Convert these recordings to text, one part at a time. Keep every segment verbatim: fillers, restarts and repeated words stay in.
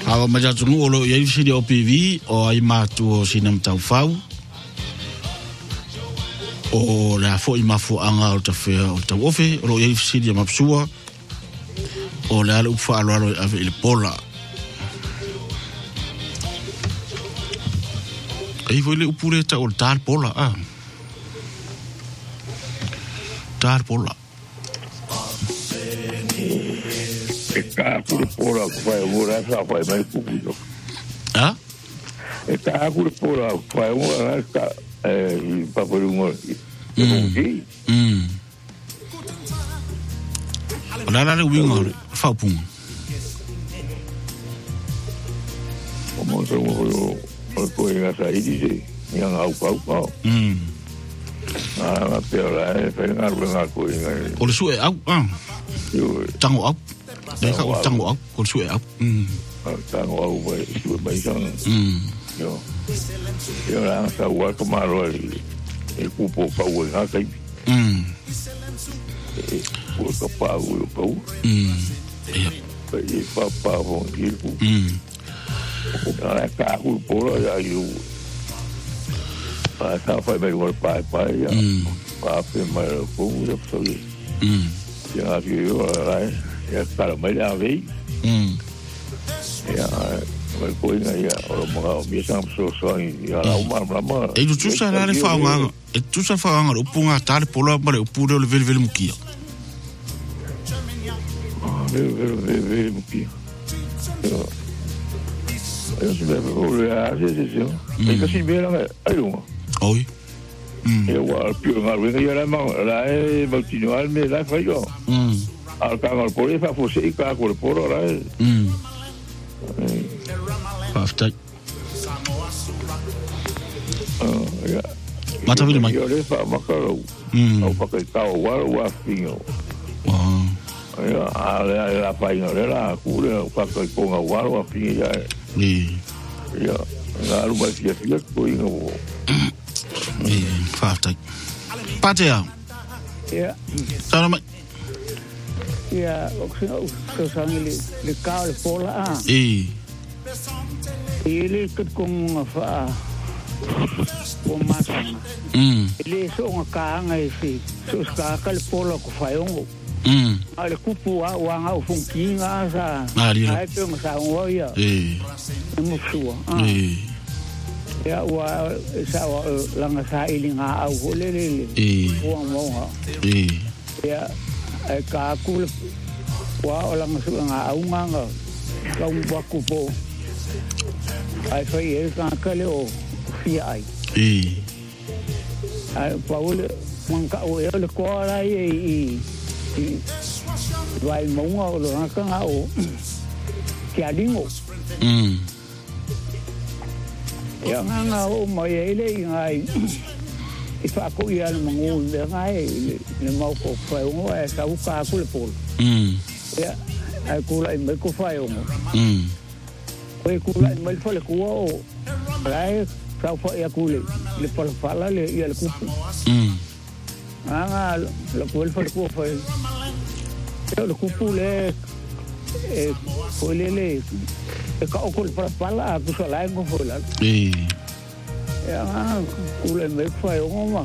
Awa majatungu olo ya ifsidi O P V o ai matu o sinam tau fau. O la fo imafu anga o tafea o tau ofe olo ya ifsidi ya mapsua. O le ala ufa alo alo ave il pola. Ei foi le upure ta o tal pola ah. Tal pola. E ka kure pora vai ora sa vai mai pukudo. Ah? E ka kure pora vai ora ka eh paporumo. Mm. Mm. Ora la wingo fa pum. Como so mo ko ia sa idi yang au pau pau. Mm. Ah, pero la e fa ngar nga ko inga. O le su e au ah. Yo Tango au. Dai ka tango au ko su e au. Mm. Tango au vai su vai sang. Mm. Yo. Yo la sa wa ko maro e ku po pa wa nga kai. Mm. E ko ka pa u pa u. Mm. Ya. Pa e pa pa bon ki ku. Mm. Ora ka ku po ya yu. Pa sa fa mai wa pa pa ya. Pa pe mai ko u so ni. Mm. Ya yu ora ya ka mai ya ve. Mm. Ya mai ko ina ya ora mo mi sam so so ya la uma ma. E tu sa la le fa nga. E tu sa fa nga o punga tal pola mare o pure o vel vel mukia. Vel vel vel vel mukia. Eu se bebe olhar, às vezes eu. Tem que se ver lá, aí uma. Oi. Eu al più ngal wenga ya ma la e continuar me la fa yo. Mm. Al ka ngal pore fa fose i ka ko poro la. Mm. After. Ah, ya. Mata vile mai. Yo le fa makaro. Mm. Au pa ka ka wa wa fingo. Ah. Ya, ala la fa ino la ku le pa ka ko nga wa wa fingo ya. Ni. Ya. La lu ba ya ya ko ingo. Ni after. Patea. Ya. Tara mai. Ya, o so sangi le le ka le pola ah. Eh. Ele ket kong fa. O masang. Mm. Ele so nga ka nga isi. So ska ka le pola ko fa yongo. Mm. Ale kupu wa wa nga o funki nga sa. Ali. Ai pe nga sa ngo ya. Eh. Mo suwa. Eh. Ya wa sa wa langa sa ili nga au holele. Eh. Wa mo ha. Eh. Ya ai ka ku wa langa su nga au nga nga. Ka un wa kupo. Ai fa ye ka ka le o fi ai. Eh. Ai pa o le man ka o e le ko ala i vai mo nga o lo ka nga o ki alingo. Mm. Ya nga nga o mo ye le ngai. I fa ko ia le mangu le ngai le mau ko fa o e sa u ka ku le pol. Mm. Ya ai ku la me ko fa o. Mm. Ko ku la me fa le ku o. Lai sa fa ya ku le le pol fa la le ia le ku. Mm. Nga le ku le fa le ku fa. Le ku pu le e ko le le e ka o ku le fa la ku sa la ngo fo la. Eh. Ya nga ku le me fa o ma.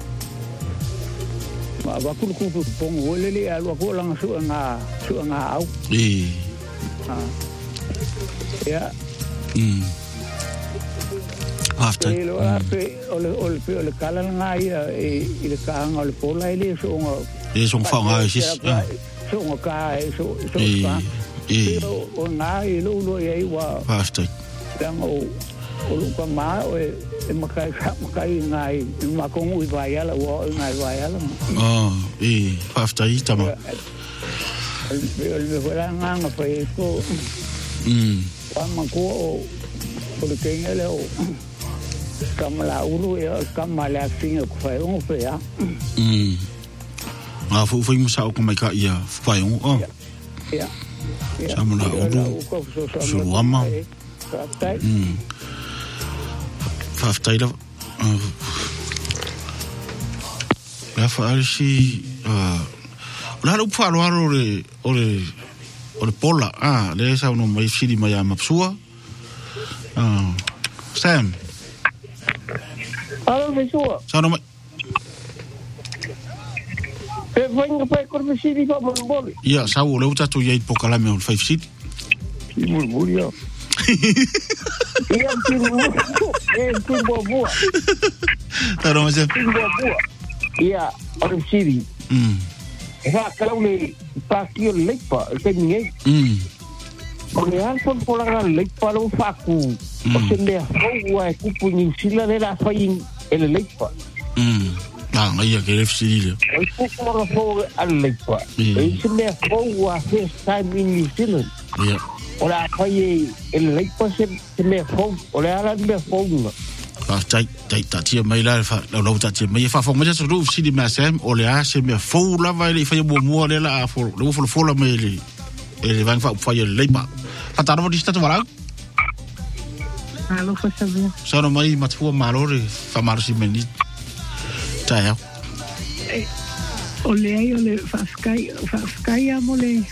Ma ba ku ku pong o le le alwa ko lang su nga su nga au. Eh. Ah. Ya. Mm. After. Pero ape o le o le o le kala nga ia e le ka nga le pola ile so nga. E son fa nga sis. So nga ka so so ka. Eh. Pero o nga i lo lo ia wa. After. Dan o o ka ma o e makai makai nga i ma ko ngui va ia la o nga va ia la. Ah, eh, after i tama. Pero le fora nga nga pa ko. Mm. Pa ma ko o le kenga le o. Kamala uru e kamala finga ko fa un fe ya. Mm. Ah, fu fu musa ko mai ka ia fa un. Oh. Ya. Samula uru. Suama. Mm. After ida. Ya fa si ah. Ora lu fa lo aro le ore o le pola ah le sa no mai fili mai a mapsua ah Sam Alo fesua sa no mai e vai nga pai kor fesiri pa mo boli ia sa o le uta tu ia po kala me o five city Ki murmuri ya. ia ki mo e ki bo bo ta no se ki bo bo ia o fesiri mm e ha kala le pa ki o lepa ke ninguém mm o le alfon pola nga lepa lo faku o se le ho e ku punin sila de la fain ele lepa mm ah ngai ke le fili le o ku ko fo al lepa e se le ho wa first time in New Zealand ia ora fai ele lepa se se le ho o le ala me ho ah tai tai ta tia mai la fa la la ta tia mai fa fo mai so do fili ma Sam o le a se me fo la vai le fa mo mo le la fo le fo fo la mai le ele vai fa fa le lepa fa ta no di sta wala alo fa sabe sa no mai matfu malore fa marsi meni Taia. O le ai o le whaskai, whaskai a mo le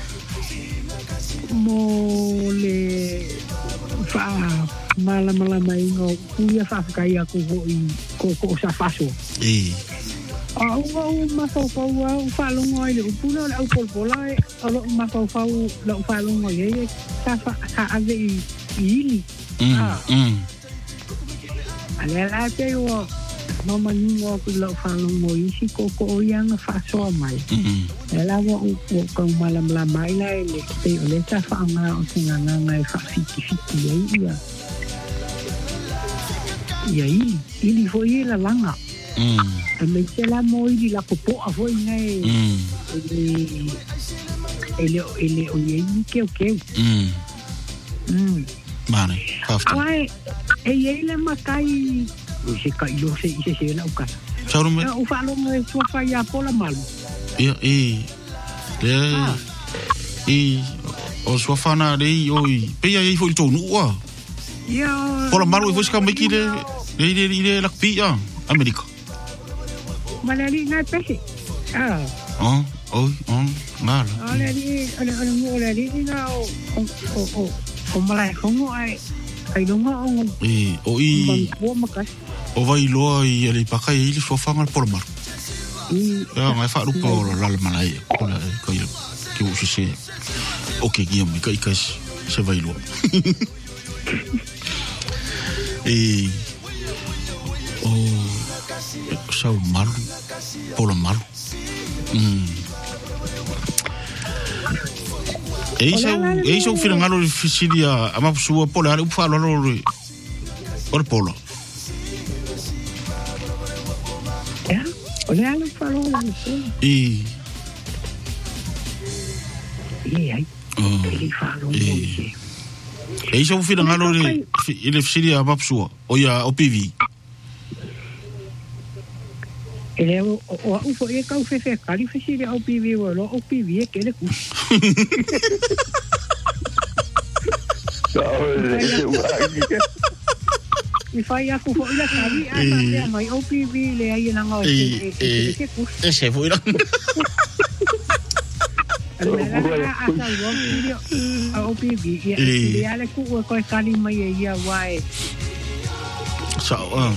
mo le wha mala mala mai ngō kuria whaskai a ko i ko ko sa faso. E. A ua u mafau fau a u whalongo ai le upuna le au polpola e o lo mafau fau le u whalongo i e sa sa ave i ili. Mm, mm. Ale la te o mama ningo ku lo falong mo isi ko ko yang fa so mai mm la wo ko malam la mai la le te le ta fa nga o singa nga nga fa fiti fiti ya ya i ili foi la langa mm me te la mo i la ko po a foi ngai mm ele ele o ye ni ke o ke mm mm mane after ai e ye le makai se ka ilo se se se la uka Saru me o falo mo so fa ya pola mal ia e le e o so fana le oi pe ia i foi tonu wa ya pola mal foi ska me ki le le le le la pia America malali na pese ah oh oi oh mal ale ni ale ale mo ale ni na o o o o malai hongo ai ai no ngo e o i o makas o vai loa i ele pakai i le sofa ngal por mar ya mai fa rupa o la malai ko la ko i ki o se o ke gi mi kai kai se vai loa e o sa mal por mal mm e iso e iso fira ngalo fisilia ama sua pola u fa lo lo por polo Ole alo falo la e e ai e falo e e iso fira ngalo le ile fisilia ama sua o ya o P V ele o o u fo e ka u fe fe kali fisilia o P V o lo o P V ke le ku mi fai a ku fo ila kali a mai o P V le ai na ngo e e e se foi la a o P V e ale ku ko kali mai e ia wai sa ah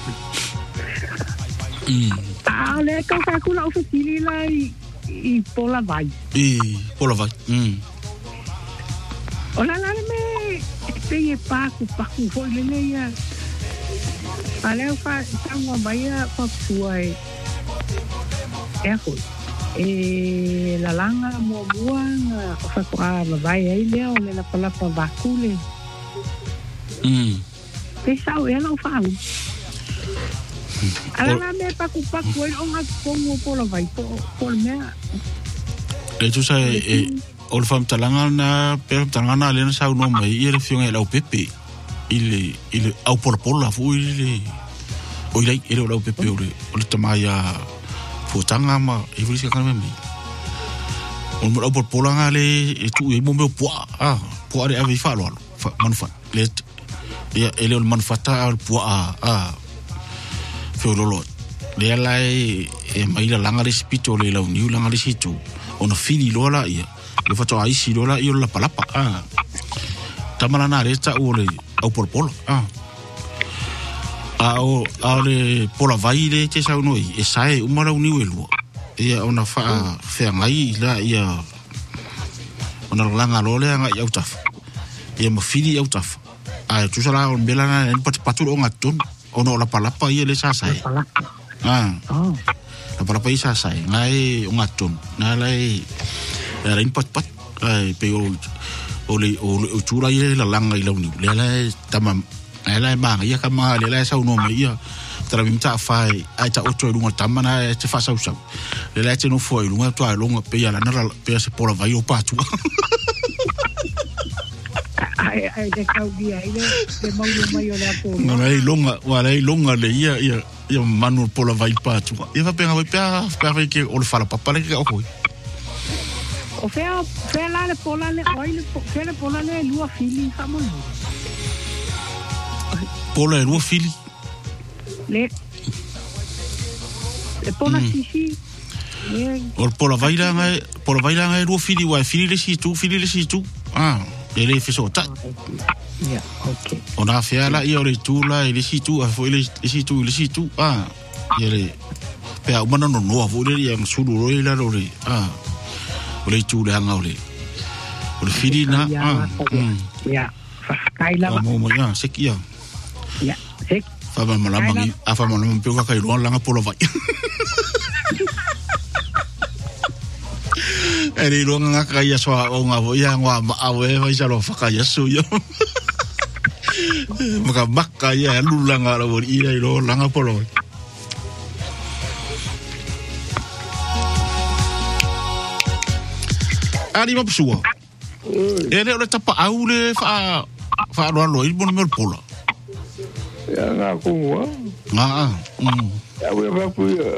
mm ah le ka ka ku la ofisili la i pola vai e pola vai mm ola la me te e pa ku pa ku fo le ne ia ale fa tanga baia fa suai e ko e la langa mo buanga fa ko a vai ai le o le la pala pa bakule mm te sa o ela o fa ala la me pa ku pa ku o nga ko mo pola vai po por me e tu sai e o le fam talanga na per talanga na le na sa no mai e le fionga la o pepe ile ile au por pola fu ile o ile ile o la o pepe o le o le tamaya fu tanga ma e fu ska kana me o mo por pola nga le e tu e mo me po ah po are ave fa lo fa manfa le ya ele o manfata al po a ah fe lo lo le la e mai la langa le spito le la uniu langa le situ ona fili lo la ia le fato ai si lola io la palapa ah tamana na resta o le au por polo ah a o a le pola vai le te sa noi e sai o mara uni welu ia ona fa fe ngai la ia ona langa lole nga ia utaf ia mafili ia utaf a tu sala on belana en pat patu o ngatun ono la palapa ia le sa sai ah la palapa ia sa sai ngai o ngatun na lai era in pat pat ai pe o ole o tura ia la langa i launi le la tamam ela ma ia ka ma le la sa no me ia tra bimta fai ai ta oto lunga tamana te fa sa usa le la te no foi lunga to lunga pe ia la na pe se pola vai o patu ai ai de kau dia ai de mau mai o la po no ai lunga wa ai lunga le ia ia ia manu pola vai patu ia va penga vai pa pa que o le fala papa le o foi o fea fea la le pola le oi le fea le pola le lua fili famolo pola lua fili le le pola sisi o pola vaira ngai pola vaira ngai lua fili wa fili le si tu fili le si tu ah ele feso ta ya okay ona fea la io le tu la le si tu a foi le si tu le si tu ah ele pe a umana no no vo le yang sulu ro la ro le ah ole tu le hanga ole ole filina ah ya kaila mo mo ya sekia ya sek fa ma la mangi afa ma no pe ka kai ro langa polo vai eri ro nga ka ya so o nga vo ya nga ma awe vai sa lo fa ka ya so yo maka bakka ya lu langa ro i ro langa polo ari ma psua ele o tapa au le fa fa lo lo il bon mer pola ya nga ko wa ah mm ya we va ku ya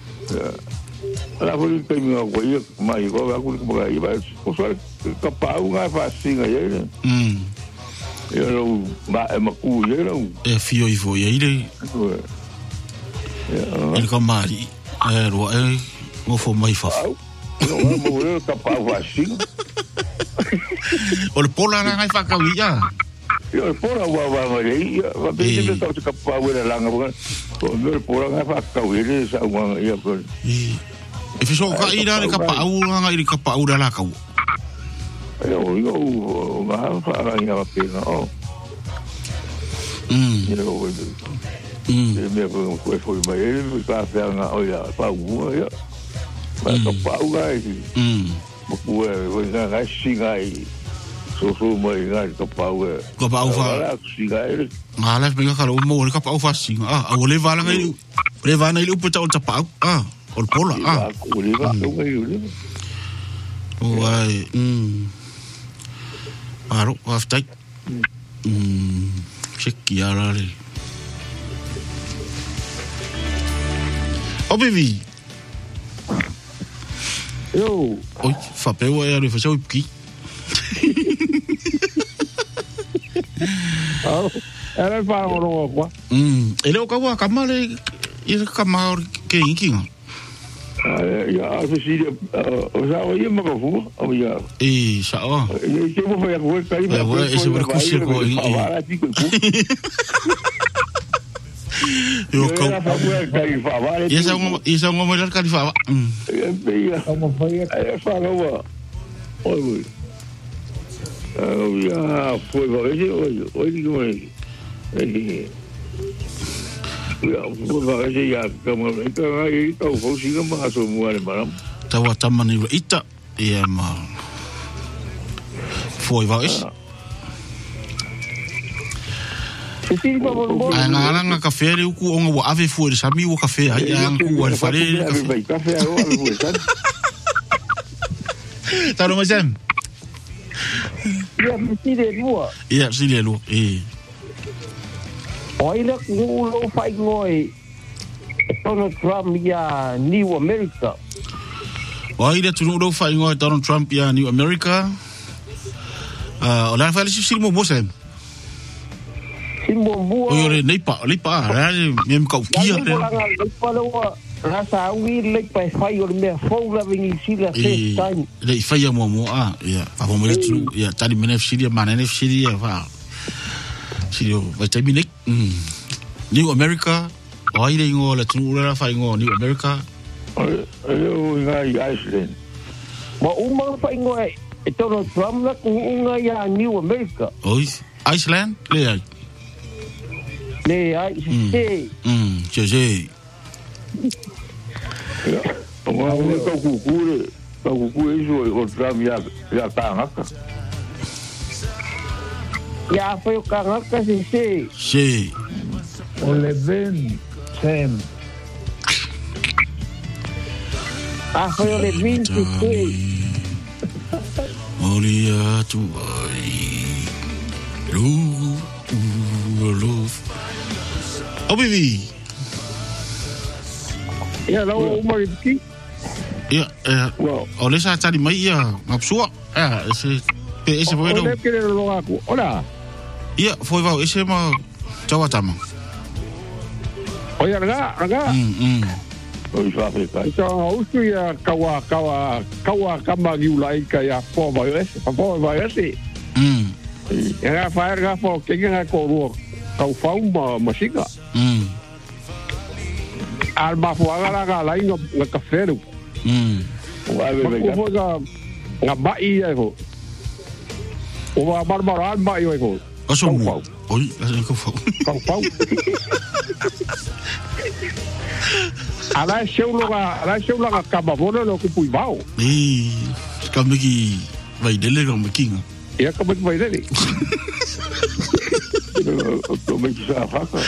la ko ke mi ko ya mai ko va ku ko ga i va ko so ka pa u nga fa singa ya mm ya lo ba e ma ku ya lo e fio i vo ya ile il ko mari e ro e mo fo mai fa no mo le ka pa va singa o le pola nga fa ka wi ya yo pola wa wa wa ya va be de ka ka pa wa la nga ko le pola nga fa ka wi le sa wa ya ko e fi so ka ira le ka pa u nga iri ka pa u la ka u yo yo ma fa la nga pe no mm you know mm me ko ko foi mai ka fa nga o ya pa u ya ma ka pa u ga mm mo ko nga ga singa i so so mai nga ka pa u ka pa u fa singa i nga la me ka lo mo le ka pa u fa singa ah o le va la ngai le va na ile u peta o ta pa ah o pola ah o le va o ngai o le o ai mm aro aftai mm chekia la le o bevi yo oi fa pe o e fa so ki ah era pa o no ko mm ele o ka wa kamale i ka ma ke inkinga ya se si o sa o ye ma ko fu o ya e sa o e ke mo fa ya ko ka i ba e se ver ko se ko yo ko esa un esa un hombre que fa ya como foi é fala wa oi oi ya foi va ver oi oi digo aí ya foi va ver ya como que aí tô conseguindo mais o moar maram tawa tamani ita e ma foi va es ai nga nga café le ku onga wa ave fu sa mi wo café ai ang ku wa fare café café o ave fu ta no mazem ya si de lua ya si le lu e oi le ku lo fai ngoi Donald Trump ya New America oi le tu lo fai ngoi Donald Trump ya New America ah ola fa le si mo bosem Simbo bua. O yore nei pa, nei pa, ra me ka ukia. Palawa, La sa wi le pa fai o me fo la vingi sila first time. Le fai mo mo a ya pa mo le tu ya tani mena fsiri mana ne fsiri ya fa. Sio va te minik. New America. Ai le ngo la tu la fai ngo New America. Yo ngai Iceland. Ma uma fai ngo e tono Trump la ku nga ya New America. Oi, Iceland le ai. Le ai se. Mm, je je. Wa o ka ku ku le, ka ku ku iso o Trump ya ya ta ngaka. Ya foi o ngaka se se. Se. O le ben Sam. Ah, foi o le vin se se. Moria tu ai. Lu lu. Obivi. Ya lo mo ki. Ya, eh, o le sa tani mai ya, ngapsua. Ah, ese pe ese foi do. O le kere lo aku. Ola. Ya, foi va ese ma tawa tama. O ya nga, nga. Mm, mm. O sa fe ka. So, usu ya kawa kawa kawa kama giulai ka ya po ba ese, po ba ese. Mm. Ya fa ga fo ke nga ko ro. Kau fau ma masika. Mm. Al ba fo ala ga la inga nga kafero. Mm. Wa be be. Ko ga nga ba i ai ho. O ba barbara al ba i ai ho. Aso mo. Oi, aso ko fo. Kau fau. Ala seu loga, ala seu loga kaba bona lo ku pui bau. Eh, kamiki vai dele ro makinga. Ya ka bai bai dele. O me sa fa ka.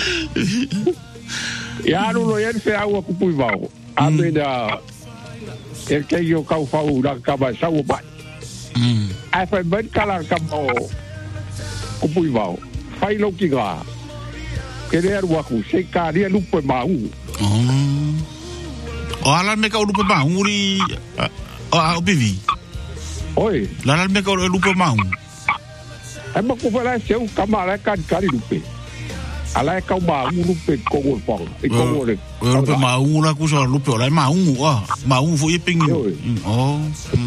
Ya no lo yen fe agua ku pui bau. A me da el que yo kau fau da kaba sa o ba. Mm. Ai fa ben kala kaba ku pui bau. Fai lo ki ga. Querer wa ku se ka ria lu pe mau. Oh. O ala me ka o lupe ma uri o a o bivi. Oi, La la me ka o lupe ma. ai ma ku fa la seu kama la kan kari lupe. Ala ka ma lupe ko ko pong. I ko ko le. O lupe ma ura ku so lupe o la ma un o ma un fu i ping. Oh.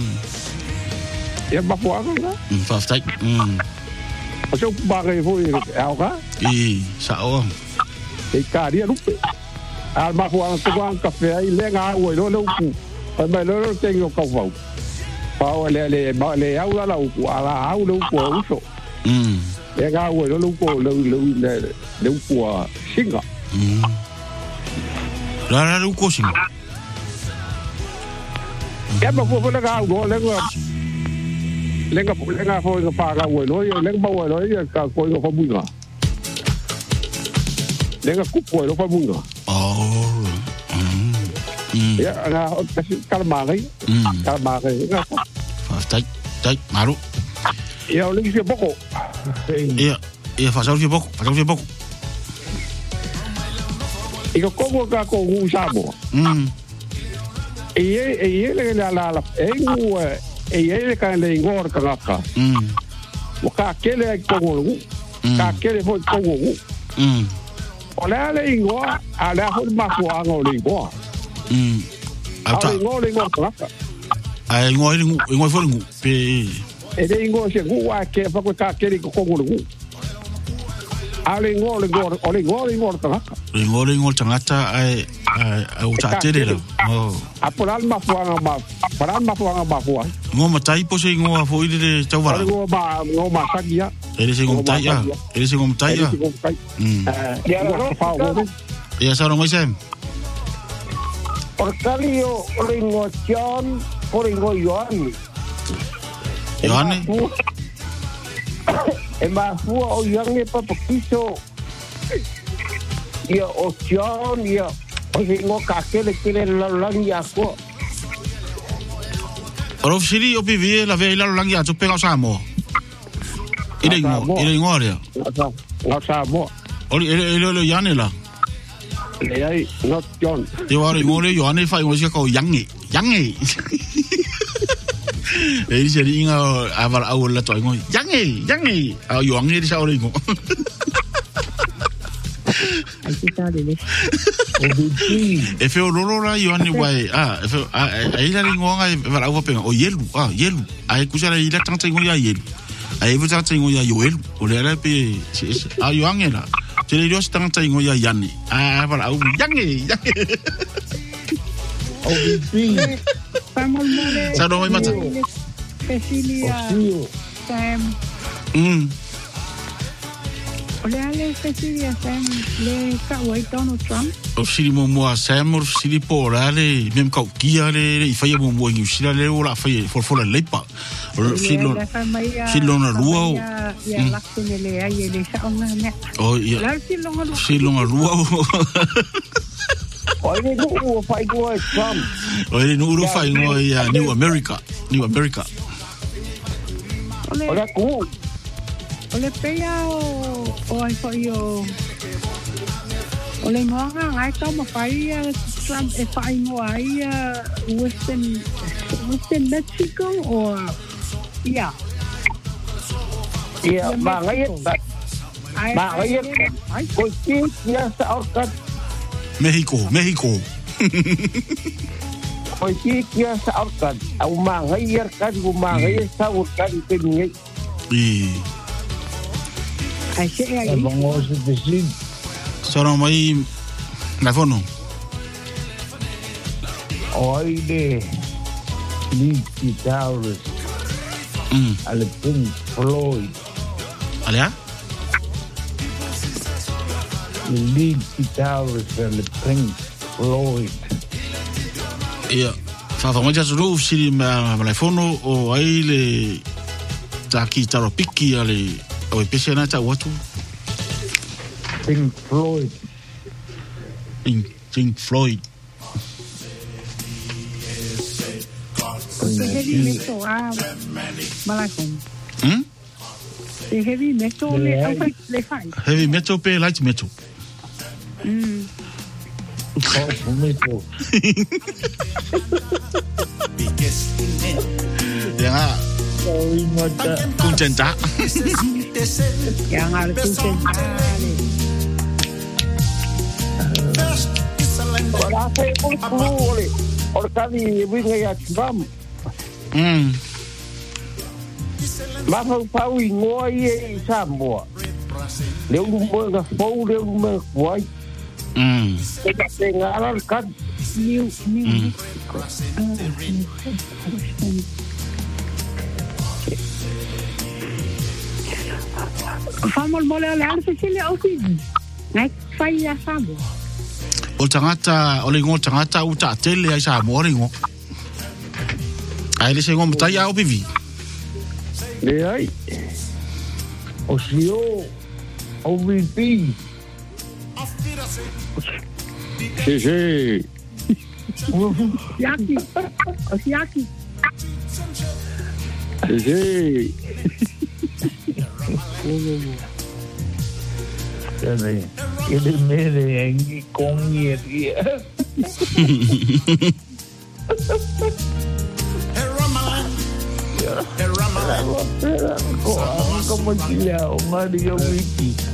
Ya ba fo aga. Fa sta. Mm. O seu ba ga fo i au ga. E sa o. E ka ria lupe. Al ma fo ang tuang kafe ai le nga o lo lo ku. Ai ba lo lo tengo ka fo. Pa o le le ba le au la ku ala au lo ku uso. Mm. Le nga o lo lo ku lo lo le le ku singa. Mm. La la lu ko sing. Ya ba fo le nga o le nga le nga le nga fo nga pa ga o lo le nga ba o lo ya ka ko nga fo bu nga. Le nga ku ko lo fo bu nga. Oh. Mm. Ya nga kasi kalmari. Mm. Kalmari nga. Fa sta. Tai maru. Ya o le ki boko. Ia, ia fa sa fi pouco, fa sa fi pouco. Iko kongo ka ko ngu sabo. Mm. E e e le la la la e ngu e e le ka le ngor ka ka. Mm. O ka kele ko ngu. Ka kele fo ko ngu. Mm. O le le ngo ala ho ma ko ngo le ngo. Mm. Ata ngo le ngo ka. Ai ngoi ngu, ngoi fo ngu. Pe E le ngo se ngu wa ke fa ko ka kele ko ngu. Ale ngo le ngo o le ngo le ngo ka. ngoi le ngoi tangata ai ai o ta tere la. Oh. Aporal ma fo nga ma. Paral ma fo nga ma fo. Ngo matai po se ngo fo ile de tau wala. Ngo ma ngo ma sagia. Ele se ngo tai ya. Ele se ngo tai ya. Mm. Ya no fa ngo. Ya sa no mai sem. Orcalio ringo John por ringo Joan. Joan. E ma fu o Joan e pa poquito. Ia o John ia o ringo ka kele kele la langia ko. Oro fsiri o pivi la ve la langia tu pega sa mo. Ile ngo, ile ngo ria. Nga sa mo. Ori ile ile ile yanela. Le ai not John. Te wa ri mo le Joan fa ngo se ko yangi, yangi. E se ri nga avar au la to ngo yangi, yangi. Au Joan ni sa ori ngo. ai te tare le. O bibi. E feo lolo la yo ani wai. Ah, e feo ai la ringonga e va au pe o yelu. Ah, yelu. Ai kusara ila tanta ngo ya yelu. Ai vu tanta ngo ya yoelu. O le ala pe a yo angela. Te le ros tanta ngo ya yani. Ah, va au yange, yange. O bibi. Famol mole. Sa no mai mata. Cecilia. Sam. Mm. Ole ale Cecilia Sam le ka wai Donald Trump. O siri mo mo Sam o siri po la le mem ka kia le i fai mo mo ngi sira le ora fai for for le pa. O silo silo na lua o. Ya laksene le ai le sa ona me. O ya. La silo na lua. Silo na lua o. O le no fai go Trump. O le no ro fai ngo ya New America, New America. Ole Ora ku. Ole pea o o ai foi o Ole ngoanga ngai ka ma fai Trump e fai ngo ai Western Western Mexico or yeah. Iya, ma ngai ma ngai ko ki ya sa orkat. Mexico, Mexico. Ko ki ya sa orkat. Au ma ngai yer kan u ma ngai sa orkat ke ni. E Ai se ai. E bongo se desin. Sora mai na fono. Oi de lead guitarist. Mm. Ale Pink Floyd. Alia? Lead guitarist ale Pink Floyd. Ia. Fa fa mo ja zuru siri ma ma fono o ai le taki taro piki ale o pese na ta watu. Pink Floyd. Pink Pink Floyd. The heavy metal ah malakon. Hmm? The heavy metal le au le fai. Heavy metal pe light metal. Mm. Oh, metal. Ya. Sorry mata. Kung centa. Yang ada tusen ale. Ora se por flore. Ora kali winga ya Trump. Mm. Ma fa pau i ngoi e Samoa. Le un mo ga fou le un mo kwai. Mm. E ka te ngala kan New new. Famol mole ale ale Cecilia o ki. Nai fai ya sabo. O tangata, o le ngo tangata u ta tele ai sa mo ringo. Ai le se ngo mta ya o pivi. le ai. O sio o V P. Sí, sí. Yaki. O yaki. Sí, sí. Jadi, ini mere yang kongnya dia. Kok aku kemana dia, Mario Wiki.